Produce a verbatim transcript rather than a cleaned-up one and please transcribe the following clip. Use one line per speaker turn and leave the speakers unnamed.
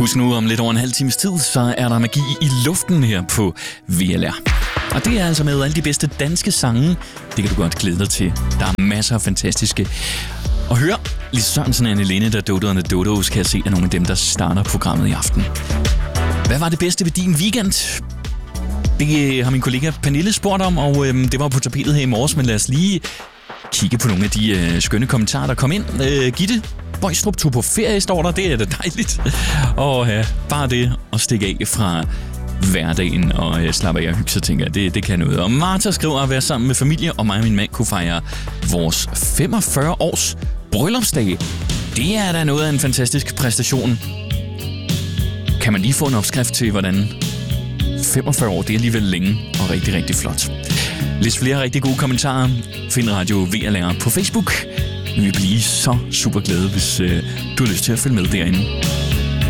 Husk nu, om lidt over en halv times tid, så er der magi i luften her på V L R. Og det er altså med alle de bedste danske sange. Det kan du godt glæde dig til. Der er masser af fantastiske. Og hør, Lis Sørensen og Anne Linde, der Dodo and the Dodos, kan jeg se, er nogle af dem, der starter programmet i aften. Hvad var det bedste ved din weekend? Det har min kollega Pernille spurgt om, og øhm, det var på tapetet her i morges, men lad os lige kigge på nogle af de øh, skønne kommentarer, der kom ind. Øh, Gitte Bøjstrup tog på ferie, står der. Det er da dejligt. Og ja, bare det at stikke af fra hverdagen og øh, slappe af og hygge sig, tænker jeg, det, det kan noget. Og Martha skriver at være sammen med familie, og mig og min mand kunne fejre vores femogfyrre års bryllupsdag. Det er da noget af en fantastisk præstation. Kan man lige få en opskrift til, hvordan femogfyrre år, det er alligevel længe og rigtig, rigtig flot. Læs flere rigtig gode kommentarer. Find Radio V L R på Facebook. Vi vil blive så super glade, hvis øh, du har lyst til at følge med derinde.